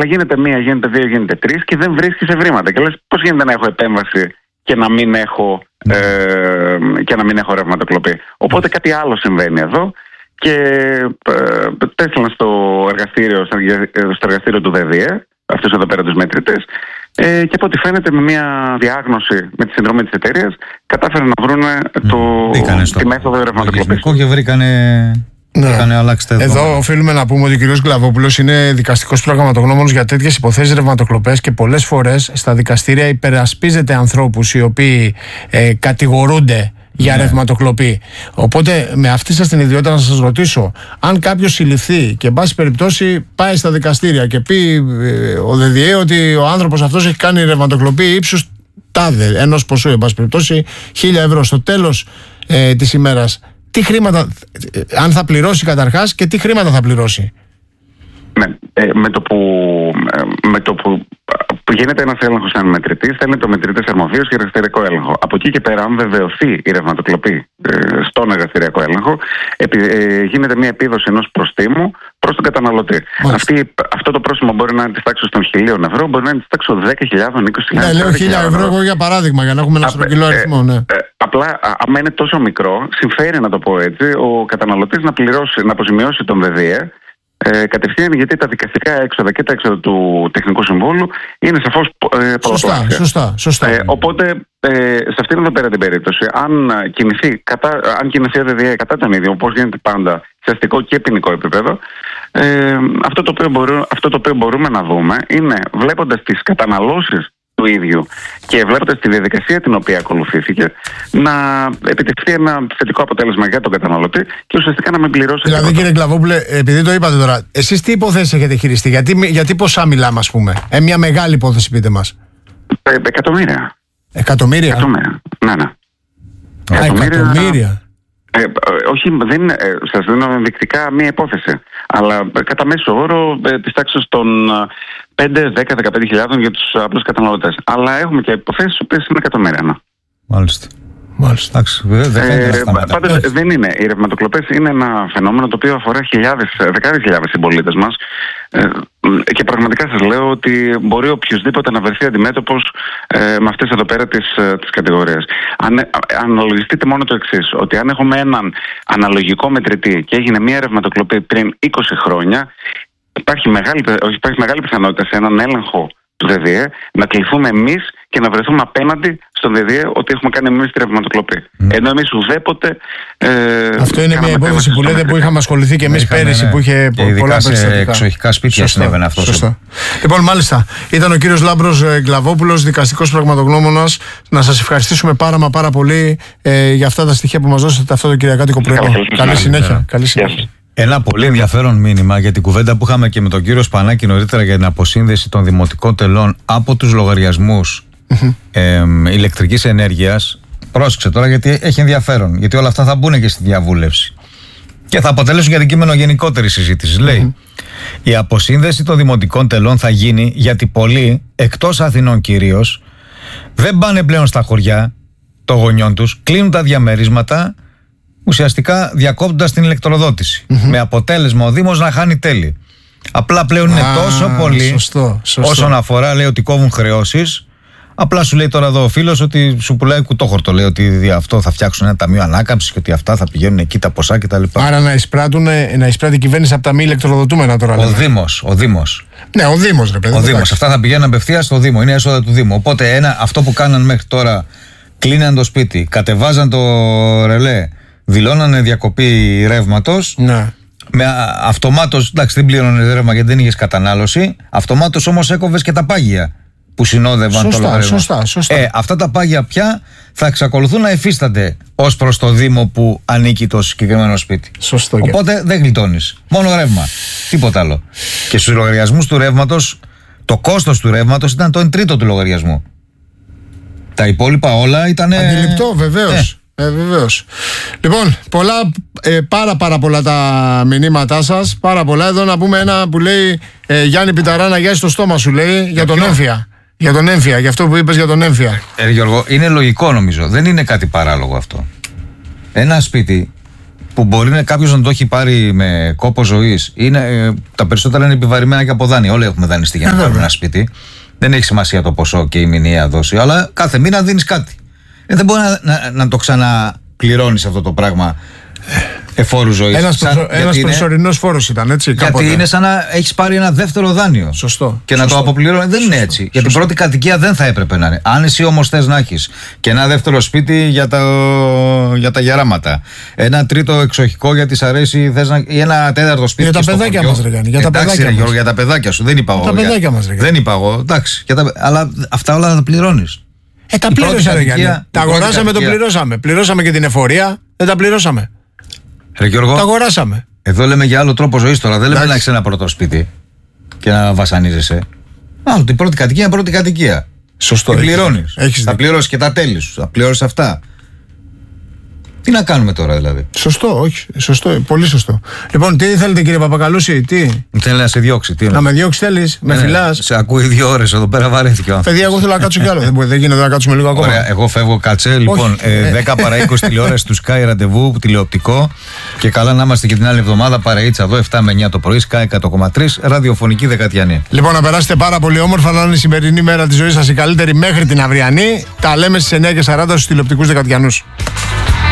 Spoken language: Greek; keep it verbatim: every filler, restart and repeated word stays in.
αλλά γίνεται μία, γίνεται δύο, γίνεται τρεις και δεν βρίσκεις ευρήματα. Και λες, πώς γίνεται να έχω επέμβαση και να μην έχω, ε, και να μην έχω ρευματοκλοπή. Οπότε κάτι άλλο συμβαίνει εδώ. Και ε, τέστηλαν στο εργαστήριο, στο εργαστήριο του ΔΕΔΙΕ, αυτούς εδώ πέρα τους μετρητές, ε, και από ό,τι φαίνεται με μια διάγνωση με τη συνδρομή της εταιρείας κατάφεραν να βρουν το, τη μέθοδο ρευματοκλοπής. Και βρήκανε... Ναι. Εδώ οφείλουμε να πούμε ότι ο κ. Γκλαβόπουλος είναι δικαστικός πραγματογνώμονος για τέτοιες υποθέσεις ρευματοκλοπές και πολλές φορές στα δικαστήρια υπερασπίζεται ανθρώπους οι οποίοι ε, κατηγορούνται για ναι. ρευματοκλοπή. Οπότε με αυτή σας την ιδιότητα να σας ρωτήσω, αν κάποιος συλληφθεί και εν πάση περιπτώσει πάει στα δικαστήρια και πει ε, ο ΔΕΔΙΕ ότι ο άνθρωπος αυτός έχει κάνει ρευματοκλοπή ύψους τάδε ενός ποσού, εν πάση περιπτώσει χίλια ευρώ στο τέλος ε, της ημέρας, τι χρήματα, αν θα πληρώσει καταρχάς και τι χρήματα θα πληρώσει? Ναι, ε, με το που, ε, με το που, που γίνεται ένας έλεγχος σαν μετρητής, θέλει το μετρητής αρμοδίος για εργαστηριακό έλεγχο. Από εκεί και πέρα, αν βεβαιωθεί η ρευματοκλοπή ε, στον εργαστηριακό έλεγχο, επι, ε, γίνεται μια επίδοση ενός προστίμου προς τον καταναλωτή. Αυτή, αυτό το πρόστιμο μπορεί να είναι της τάξης των χιλίων ευρώ, μπορεί να είναι της τάξης των δέκα χιλιάδες, είκοσι χιλιάδες. Ναι, λέω χίλια ευρώ εγώ για παράδειγμα, για να έχουμε ένα στρογγυλό αριθμό. Ναι. Ε, ε, απλά, άμα είναι τόσο μικρό, συμφέρει να το πω έτσι, ο καταναλωτής να πληρώσει, να αποζημιώσει τον ΔΕΔΙΕ. Ε, κατευθείαν, γιατί τα δικαστικά έξοδα και τα έξοδα του Τεχνικού Συμβούλου είναι σαφώς ε, σωστά, σωστά, σωστά. Ε, οπότε ε, σε αυτήν εδώ πέρα την περίπτωση, αν κινηθεί, κατά, αν κινηθεί ο ΔΕΔΙΕ κατά τον ίδιο, όπως γίνεται πάντα σε αστικό και ποινικό επίπεδο, ε, αυτό, το οποίο μπορούμε, αυτό το οποίο μπορούμε να δούμε είναι, βλέποντας τις καταναλώσεις του ίδιου και βλέποντας τη διαδικασία την οποία ακολουθήθηκε, να επιτευχθεί ένα θετικό αποτέλεσμα για τον καταναλωτή και ουσιαστικά να μην πληρώσει. Δηλαδή, κύριε Γκλαβόπουλε, επειδή το είπατε τώρα, εσείς τι υπόθεση έχετε χειριστεί, γιατί, γιατί ποσά μιλάμε, ας πούμε? Ε, μια μεγάλη υπόθεση, πείτε μας. Ε, εκατομμύρια. Εκατομμύρια. Εκατομμύρια. Ναι, ναι. Α, εκατομμύρια. εκατομμύρια. Ε, ε, όχι, δεν ε, σας δίνω ενδεικτικά μία υπόθεση. Αλλά ε, κατά μέσο όρο ε, της τάξης των πέντε, δέκα, δεκαπέντε χιλιάδων για τους απλούς καταναλωτές. Αλλά έχουμε και υποθέσεις που είναι εκατομμύρια. Ναι. Μάλιστα. Μάλιστα. Ε, Πάντως δεν είναι. Οι ρευματοκλοπές είναι ένα φαινόμενο το οποίο αφορά χιλιάδες, δεκάδες χιλιάδες συμπολίτες μας. Ε, και πραγματικά σας λέω ότι μπορεί οποιοδήποτε να βρεθεί αντιμέτωπος ε, με αυτές εδώ πέρα τις, τις κατηγορίες. Αν αναλογιστείτε μόνο το εξής, ότι αν έχουμε έναν αναλογικό μετρητή και έγινε μια ρευματοκλοπή πριν είκοσι χρόνια, υπάρχει μεγάλη, υπάρχει μεγάλη πιθανότητα σε έναν έλεγχο του ΔΕΔΙΕ να κληθούμε εμείς και να βρεθούμε απέναντι στον ΔΕΔΙΕ ότι έχουμε κάνει εμείς τη ρευματοκλοπή. Mm. Ενώ εμείς ουδέποτε. Ε, Αυτό είναι μια υπόθεση που λέτε που είχαμε ασχοληθεί και εμείς πέρυσι, ναι, που είχε και πολλά περιστατικά. Σε εξοχικά σπίτια συνέβαινε αυτό. Σωστά. Λοιπόν, μάλιστα. Ήταν ο κύριος Λάμπρος Γκλαβόπουλος, δικαστικός πραγματογνώμονας. Να σας ευχαριστήσουμε πάρα μα πάρα πολύ ε, για αυτά τα στοιχεία που μας δώσατε αυτό το κυριακάτικο πρωί. Καλή συνέχεια. Καλή συνέχεια. Ένα πολύ ενδιαφέρον μήνυμα για την κουβέντα που είχαμε και με τον κύριο Σπανάκη νωρίτερα για την αποσύνδεση των δημοτικών τελών από τους λογαριασμούς mm-hmm. ε, ηλεκτρικής ενέργειας. Πρόσεξε τώρα, γιατί έχει ενδιαφέρον. Γιατί όλα αυτά θα μπουν και στη διαβούλευση και θα αποτελέσουν για αντικείμενο γενικότερη συζήτηση. Mm-hmm. Λέει, η αποσύνδεση των δημοτικών τελών θα γίνει γιατί πολλοί, εκτός Αθηνών κυρίως, δεν πάνε πλέον στα χωριά των γονιών τους, κλείνουν τα διαμερίσματα, ουσιαστικά διακόπτοντας την ηλεκτροδότηση. Mm-hmm. Με αποτέλεσμα ο Δήμος να χάνει τέλη. Απλά πλέον είναι ah, τόσο πολύ σωστό, σωστό. Όσον αφορά, λέει, ότι κόβουν χρεώσεις. Απλά σου λέει τώρα εδώ ο φίλος ότι σου πουλάει κουτόχορτο. Λέει ότι αυτό θα φτιάξουν ένα ταμείο ανάκαμψης και ότι αυτά θα πηγαίνουν εκεί τα ποσά κτλ. Άρα να εισπράττουν, να εισπράττει η κυβέρνηση από τα μη ηλεκτροδοτούμενα τώρα. Ο Δήμος. Ο Δήμος. Ναι, ο Δήμος, ρε παιδί. Ο Δήμος. Αυτά θα πηγαίνουν απευθείας στο Δήμο. Είναι έσοδα του Δήμου. Οπότε ένα, αυτό που κάναν μέχρι τώρα, κλείναν το σπίτι, κατεβάζαν το ρελέ, δηλώνανε διακοπή ρεύματος. Ναι. Με αυτομάτως, εντάξει, δεν πλήρωνε ρεύμα γιατί δεν είχες κατανάλωση. Αυτομάτως όμως έκοβες και τα πάγια που συνόδευαν σωστά, το λογαριασμό. Σωστά, σωστά. Ε, αυτά τα πάγια πια θα εξακολουθούν να υφίστανται ως προς το Δήμο που ανήκει το συγκεκριμένο σπίτι. Σωστό. Οπότε δεν γλιτώνεις. Μόνο ρεύμα. Τίποτα άλλο. Και στους λογαριασμούς του ρεύματος, το κόστος του ρεύματος ήταν το εν τρίτο του λογαριασμού. Τα υπόλοιπα όλα ήταν. Αντιληπτό, βεβαίως. Ε. Ε, βεβαίως. Λοιπόν, πολλά, ε, πάρα πάρα πολλά τα μηνύματά σας. Πάρα πολλά. Εδώ να πούμε ένα που λέει ε, Γιάννη Πιταρά, να γιάσει το στόμα σου, λέει, για τον έμφυα. Για τον έμφυα, για αυτό που είπες για τον έμφυα. Ε, Γιώργο, είναι λογικό νομίζω. Δεν είναι κάτι παράλογο αυτό. Ένα σπίτι που μπορεί κάποιο να το έχει πάρει με κόπο ζωής. Ε, τα περισσότερα είναι επιβαρημένα και από δάνεια. Όλοι έχουμε δανειστεί για να πάρουμε ένα σπίτι. Δεν έχει σημασία το ποσό και η μηνιαία δόση, αλλά κάθε μήνα δίνεις κάτι. Ε, δεν μπορεί να, να, να το ξαναπληρώνεις αυτό το πράγμα εφόρου ζωής. Ένας, προσω... ένας προσωρινός φόρος ήταν, έτσι. Γιατί κάποτε. Είναι σαν να έχεις πάρει ένα δεύτερο δάνειο. Σωστό. Και Σωστό. να το αποπληρώνει. Δεν είναι έτσι. Γιατί η πρώτη κατοικία δεν θα έπρεπε να είναι. Αν εσύ όμως θες να έχεις και ένα δεύτερο σπίτι για τα, για τα γεράματα, ένα τρίτο εξοχικό γιατί σ' αρέσει, θες να... ή ένα τέταρτο σπίτι. Για τα παιδάκια μας, ρε Γιάννη. Για, εντάξει, ρε, Γιώργο, για τα παιδάκια σου. Δεν είπα εγώ. Τα παιδάκια μας, ρε, δεν είπα εγώ. Εντάξει. Τα... Αλλά αυτά όλα θα τα πληρώνεις. Ε, τα πλήρωσαμε, Γιάννη. Τα αγοράσαμε, το πληρώσαμε. Πληρώσαμε και την εφορία. Δεν τα πληρώσαμε. Ρε Γιώργο, τα αγοράσαμε. Εδώ λέμε για άλλο τρόπο ζωής τώρα. Δεν λέμε να έχεις ένα πρώτο σπίτι και να βασανίζεσαι. Άλλο, την πρώτη κατοικία είναι πρώτη κατοικία. Σωστό. Την πληρώνεις. Θα πληρώσεις και τα τέλη σου. Θα πληρώσεις αυτά. Τι να κάνουμε τώρα δηλαδή. Σωστό, όχι. Σωστό, πολύ σωστό. Λοιπόν, τι θέλετε κύριε Παπακαλούση, τι. Θέλει να σε διώξει. Τι να με διώξει θέλεις, με φυλάς. Σε ακούει δύο ώρες εδώ πέρα, βαρέθηκε ο άνθρωπος. Παιδιά, εγώ θέλω να κάτσω κι άλλο. δεν, δεν γίνεται να κάτσουμε λίγο ακόμα. Ωραία, εγώ φεύγω κατσέ. Λοιπόν, ε, δέκα παρά είκοσι τηλεόραση του Sky ραντεβού, τηλεοπτικό. Και καλά να είμαστε και την άλλη εβδομάδα παρεΐτσα εδώ, επτά με εννιά το πρωί, Sky εκατό κόμμα τρία, ραδιοφωνική δεκατιανή. Λοιπόν, να περάσετε πάρα πολύ όμορφα, να είναι η σημερινή μέρα της ζωής σας η καλύτερη μέχρι την αυριανή. Τα λέμε στις εννιά και σαράντα στους τηλεοπτικούς δεκατιανούς.